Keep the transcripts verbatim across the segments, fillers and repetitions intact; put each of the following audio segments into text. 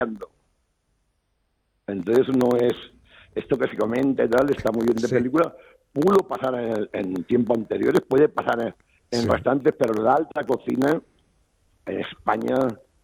Entonces no es esto que se comenta y tal, está muy bien de sí. película. Pudo pasar en, el, en tiempos anteriores, puede pasar en, en sí. bastantes, pero la alta cocina en España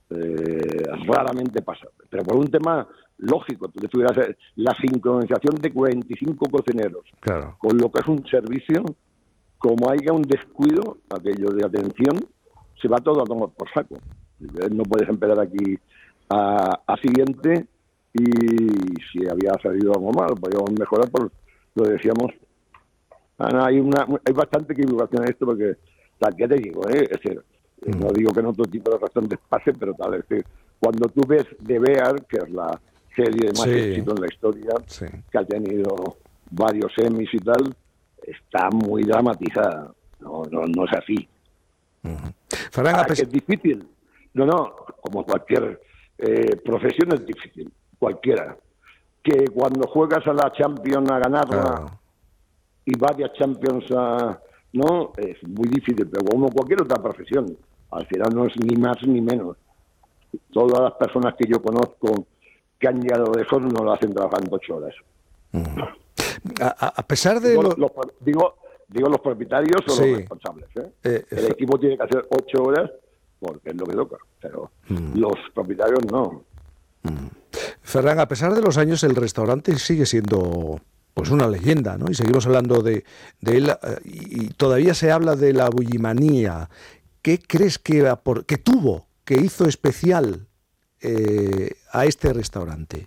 eh, raramente pasa. Pero por un tema lógico, tú tuvieras la sincronización de cuarenta y cinco cocineros, claro. con lo que es un servicio, como haya un descuido, aquello de atención, se va todo a tomar por saco. No puedes empezar aquí a, a siguiente y si había salido algo mal, podríamos mejorar, por lo decíamos. Ah, no, hay una hay bastante equivocación en esto porque, tal, ¿qué te digo? Eh? Es decir, mm. no digo que en otro tipo de restaurantes pase, pero tal, es decir, cuando tú ves The Bear, que es la serie de más sí. éxito en la historia, sí. que ha tenido varios Emmys y tal, está muy dramatizada. No, no, no es así. Uh-huh. Ferran, ah, pes- que es difícil. No, no, como cualquier eh, profesión es difícil, cualquiera. Que cuando juegas a la Champions a ganarla claro. y varias Champions a, no, es muy difícil, pero como cualquier otra profesión, al final no es ni más ni menos. Todas las personas que yo conozco que han llegado de eso no lo hacen trabajando ocho horas. Uh-huh. A, a pesar de digo, lo... los, digo, digo los propietarios o sí. los responsables. ¿eh? Eh, El eh, equipo tiene que hacer ocho horas porque es lo que toca, pero mm. los propietarios no. Mm. Ferran, a pesar de los años, el restaurante sigue siendo pues una leyenda, ¿no? Y seguimos hablando de, de él y, y todavía se habla de la bullimanía. ¿Qué crees que, que tuvo, que hizo especial eh, a este restaurante?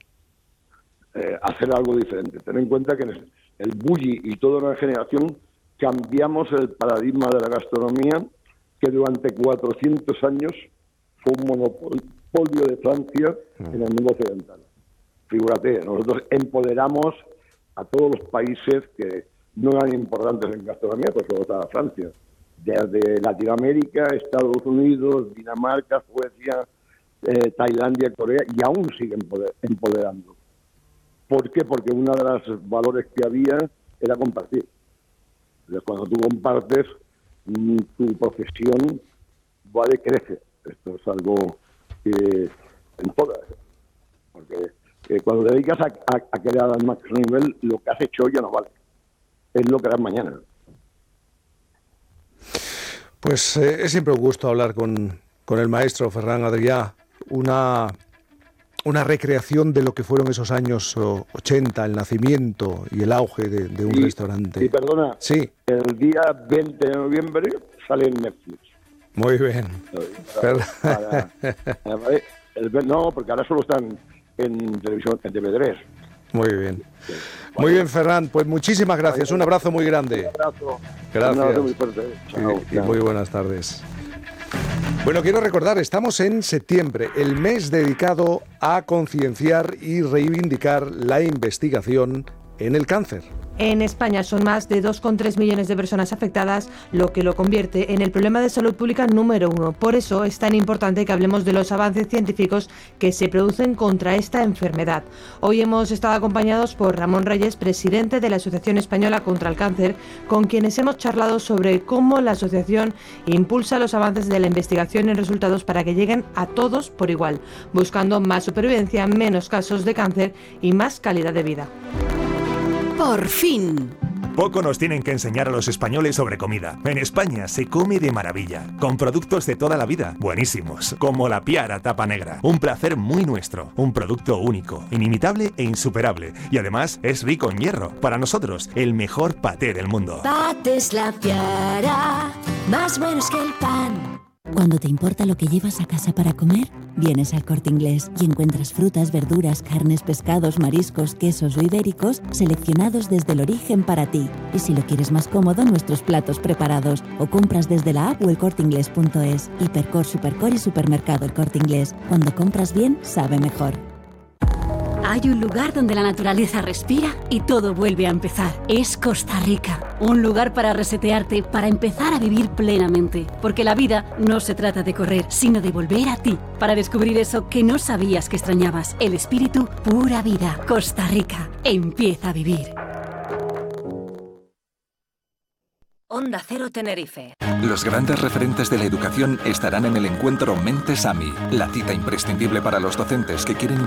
Eh, hacer algo diferente. Ten en cuenta que el, el bulli y toda una generación cambiamos el paradigma de la gastronomía, que durante cuatrocientos años fue un monopolio de Francia mm. en el mundo occidental. Figúrate, nosotros empoderamos a todos los países que no eran importantes en gastronomía, pues luego estaba Francia. Desde Latinoamérica, Estados Unidos, Dinamarca, Suecia, eh, Tailandia, Corea, y aún siguen empoderando. ¿Por qué? Porque uno de los valores que había era compartir. Entonces, cuando tú compartes, tu profesión vale, crece. Esto es algo que en todas. Porque eh, cuando te dedicas a, a, a crear al máximo nivel, lo que has hecho hoy ya no vale. Es lo que harás mañana. Pues eh, es siempre un gusto hablar con, con el maestro Ferran Adrià. Una... Una recreación de lo que fueron esos años ochenta, el nacimiento y el auge de, de un y, restaurante. Y perdona, sí. el día veinte de noviembre sale en Netflix. Muy bien. Para, para, para, el, no, porque ahora solo están en televisión, en T V tres. Muy bien. Sí. Muy bueno. bien, Ferran. Pues muchísimas gracias. Un abrazo muy grande. Un abrazo. Gracias. Un abrazo muy fuerte. Chao, y, y muy buenas tardes. Bueno, quiero recordar, estamos en septiembre, el mes dedicado a concienciar y reivindicar la investigación en el cáncer. En España son más de dos coma tres millones de personas afectadas, lo que lo convierte en el problema de salud pública número uno. Por eso es tan importante que hablemos de los avances científicos que se producen contra esta enfermedad. Hoy hemos estado acompañados por Ramón Reyes, presidente de la Asociación Española contra el Cáncer, con quienes hemos charlado sobre cómo la asociación impulsa los avances de la investigación y resultados para que lleguen a todos por igual, buscando más supervivencia, menos casos de cáncer y más calidad de vida. ¡Por fin! Poco nos tienen que enseñar a los españoles sobre comida. En España se come de maravilla, con productos de toda la vida, buenísimos, como la Piara Tapa Negra. Un placer muy nuestro, un producto único, inimitable e insuperable. Y además es rico en hierro. Para nosotros, el mejor paté del mundo. Patés La Piara, más buenos que el pan. Cuando te importa lo que llevas a casa para comer, vienes al Corte Inglés y encuentras frutas, verduras, carnes, pescados, mariscos, quesos o ibéricos seleccionados desde el origen para ti. Y si lo quieres más cómodo, nuestros platos preparados. O compras desde la app o el corte inglés punto es. Hipercor, Supercor y Supermercado El Corte Inglés. Cuando compras bien, sabe mejor. Hay un lugar donde la naturaleza respira y todo vuelve a empezar. Es Costa Rica. Un lugar para resetearte, para empezar a vivir plenamente. Porque la vida no se trata de correr, sino de volver a ti. Para descubrir eso que no sabías que extrañabas. El espíritu pura vida. Costa Rica. Empieza a vivir. Onda Cero Tenerife. Los grandes referentes de la educación estarán en el encuentro Mentes AMI, la cita imprescindible para los docentes que quieren